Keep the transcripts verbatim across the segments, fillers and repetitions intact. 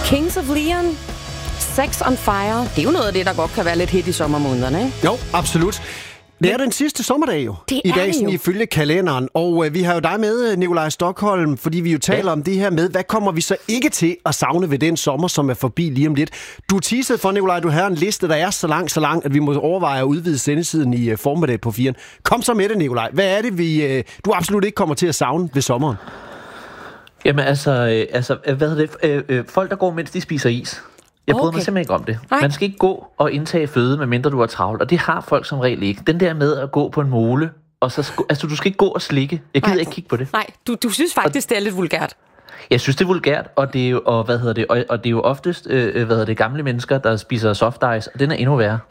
Kings of Leon, Sex on Fire. Det er jo noget af det, der godt kan være lidt hit i sommermånederne, ikke? Jo, absolut. Det er den sidste sommerdag jo, det i dag, sådan ifølge kalenderen. Og øh, vi har jo dig med, Nikolaj Stokholm, fordi vi jo taler ja. om det her med, hvad kommer vi så ikke til at savne ved den sommer, som er forbi lige om lidt. Du teasede for, Nikolaj, du har en liste, der er så lang, så lang, at vi må overveje at udvide sendesiden i uh, formiddag på firen. Kom så med det, Nikolaj. Hvad er det, vi, uh, du absolut ikke kommer til at savne ved sommeren? Jamen altså, øh, altså hvad hedder det? Øh, øh, folk, der går, mens de spiser is. Jeg bryder okay. mig simpelthen ikke om det. Nej. Man skal ikke gå og indtage føde, medmindre du er travlt. Og det har folk som regel ikke. Den der med at gå på en mole, og så sk- altså du skal ikke gå og slikke. Jeg gider Nej. ikke kigge på det. Nej, du, du synes faktisk, og, det er lidt vulgært. Jeg synes, det er vulgært, og det er jo, og, hvad hedder det, og, og det er jo oftest øh, hvad hedder det, gamle mennesker, der spiser soft ice, og den er endnu værre.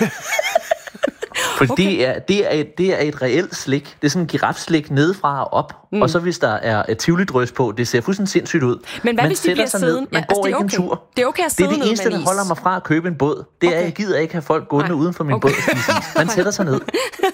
For okay. det, er, det, er et, det er et reelt slik. Det er sådan en girafslik nedefra og op. Mm. Og så hvis der er et tivoli-drøs på, det ser fuldstændig sindssygt ud. Men hvad man hvis de bliver siddende? Man ja, går altså, ikke okay. en tur. Det er okay at sidde Det er det eneste, der holder mig fra at købe en båd. Det er, okay. jeg gider ikke have folk gående uden for min okay. båd. Man sætter sig ned.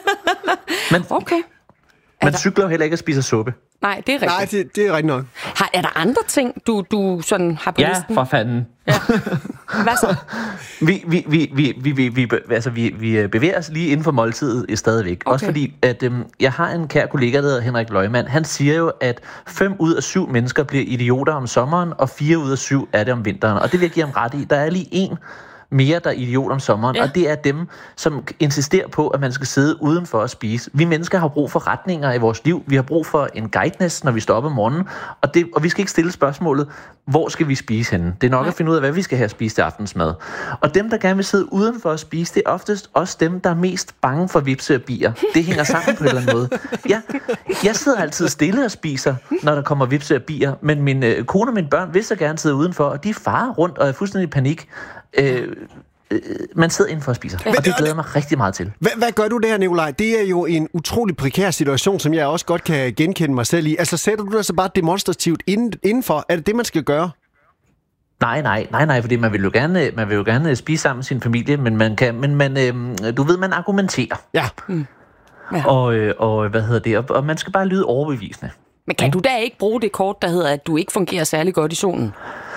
Man, okay. Man der... cykler jo heller ikke og spiser suppe. Nej, det er rigtigt. Nej, det, det er rigtigt nok. Har, er der andre ting, du, du sådan har på ja, listen? Ja, for fanden. Ja. Hvad så? vi, vi, vi, vi, vi, vi, vi, altså, vi, vi bevæger os lige inden for måltidet stadigvæk. Okay. Også fordi, at øhm, jeg har en kær kollega, der hedder Henrik Løgman. Han siger jo, at fem ud af syv mennesker bliver idioter om sommeren, og fire ud af syv er det om vinteren. Og det vil jeg give ham ret i. Der er lige en mere, der er idiot om sommeren, ja. Og det er dem, som insisterer på, at man skal sidde udenfor og spise. Vi mennesker har brug for retninger i vores liv. Vi har brug for en guidance, når vi står op om morgenen, og, det, og vi skal ikke stille spørgsmålet, hvor skal vi spise henne? Det er nok Nej. at finde ud af, hvad vi skal have at spise til aftensmad. Og dem, der gerne vil sidde udenfor og spise, det er oftest også dem, der er mest bange for vipse og bier. Det hænger sammen på en eller anden måde. Ja, jeg sidder altid stille og spiser, når der kommer vipse og bier, men min øh, kone og mine børn vil så gerne sidde udenfor, og de farer rundt og er fuldstændig i panik. Øh, øh, man sidder indenfor og spiser, ja. Og det glæder jeg mig rigtig meget til. Hvad, hvad gør du der, Nikolaj? Det er jo en utrolig prekær situation, som jeg også godt kan genkende mig selv i. Altså sætter du dig så bare demonstrativt indenfor? Er det det, man skal gøre? Nej, nej, nej, nej, fordi man vil jo gerne, man vil jo gerne spise sammen med sin familie, men man kan, men man, øh, du ved, man argumenterer. Ja. Mm. Ja. Og, øh, og hvad hedder det? Og, og man skal bare lyde overbevisende. Men kan du da ikke bruge det kort, der hedder, at du ikke fungerer særlig godt i solen?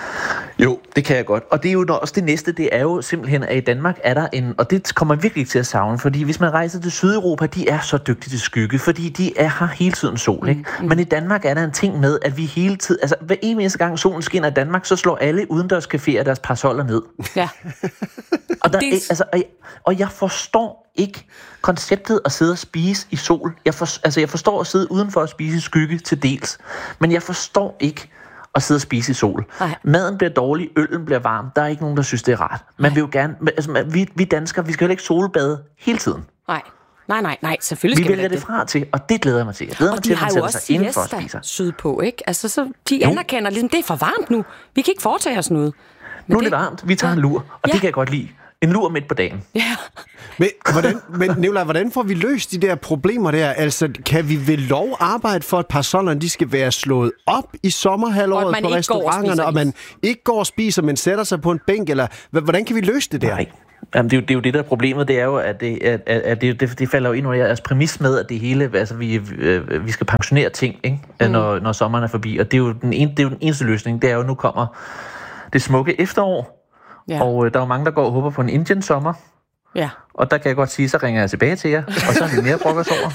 Jo, det kan jeg godt. Og det er jo også det næste, det er jo simpelthen, at i Danmark er der en, og det kommer virkelig til at savne, fordi hvis man rejser til Sydeuropa, de er så dygtige til skygge, fordi de er, har hele tiden sol, ikke? Mm, mm. Men i Danmark er der en ting med, at vi hele tiden, altså hver eneste gang solen skinner i Danmark, så slår alle udendørscaféer deres parasoller ned. Ja. og, der, det... altså, og, jeg, og jeg forstår ikke konceptet at sidde og spise i sol. Jeg, for, altså, jeg forstår at sidde udenfor og spise i skygge til dels, men jeg forstår ikke at sidde og spise i sol. Nej. Maden bliver dårlig, øllen bliver varm. Der er ikke nogen, der synes, det er rart. Man vil jo gerne, altså, vi, vi danskere, vi skal jo ikke solbade hele tiden. Nej, nej, nej, nej. Selvfølgelig skal vi vælger det fra til, og det glæder jeg mig til. Jeg glæder og mig de til, har jo også siesta sydpå, ikke? Altså, så de jo. anerkender ligesom, det er for varmt nu. Vi kan ikke foretage os noget. Men nu er det varmt. Vi tager ja. en lur, og ja. det kan jeg godt lide. En lur midt på dagen. Ja. Men, hvordan, men Nikolaj, hvordan får vi løst de der problemer der? Altså, kan vi ved lov arbejde for, at parasollerne de skal være slået op i sommerhalvåret på restauranterne, og, og man ikke går og spiser, men sætter sig på en bænk? Eller hvordan kan vi løse det der? Nej. Jamen, det, er jo, det er jo det, der er problemet. Det er jo, at det, at, at det, det, det falder jo ind under jeres præmis med, at det hele, altså vi, øh, vi skal pensionere ting, ikke? Mm. Når, når sommeren er forbi. Og det er jo den, en, det er jo den eneste løsning. Det er jo, nu kommer det smukke efterår. Ja. Og øh, der er jo mange, der går og håber på en Indien-sommer. Ja. Og der kan jeg godt sige, så ringer jeg tilbage til jer, og så er vi mere brokkers over.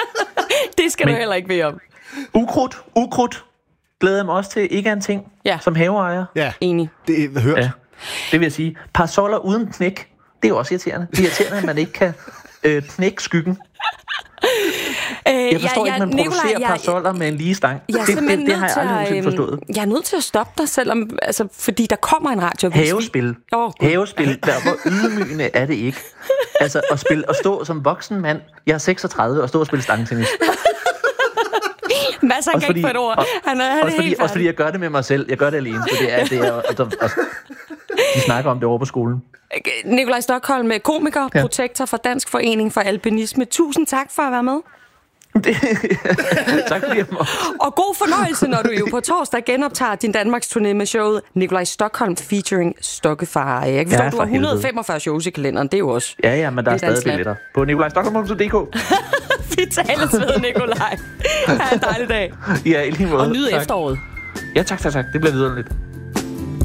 Det skal Men, du heller ikke bede om. Ukrudt, ukrudt, glæder jeg mig også til. Ikke er en ting, ja. som haveejer. Ja, enig. Det er hørt. Ja. Det vil jeg sige. Parasoller uden knæk, det er jo også irriterende. Det er irriterende, at man ikke kan øh, knække skyggen. Jeg forstår ja, ja, ikke, man producerer Nikolaj, parasoller med en lige stang. Jeg det, det, det har jeg aldrig nogensinde forstået. Jeg er nødt til at stoppe dig, selvom, altså, fordi der kommer en radioavis. Havespil. Oh, Havespil. Der, hvor ydmygende er det ikke. Altså at, spille, at stå som voksen mand, jeg er seksogtredive, og stå og spille stangtennis. Masser af gæk for et ord. Han er, han er også, fordi, også fordi jeg gør det med mig selv. Jeg gør det alene. Så det er, det er, altså, altså, vi snakker om det over på skolen. Nikolaj Stokholm, komiker, ja. protektor for Dansk Forening for Alpinisme. Tusind tak for at være med. Tak fordi jeg må. Og god fornøjelse, når du jo på torsdag genoptager din Danmarks turné med showet Nikolaj Stokholm featuring Stokkefar. Jeg forstår, ja, du har et hundrede og femogfyrre shows i kalenderen. Det er jo også... Ja, ja, men der er stadig billetter på nikolaj stokholm punktum d k. Vi tales ved, Nikolaj. Ha' en dejlig dag. Ja, i lige måde. Og nyd efteråret. Ja, tak, tak, tak. Det bliver videre lidt.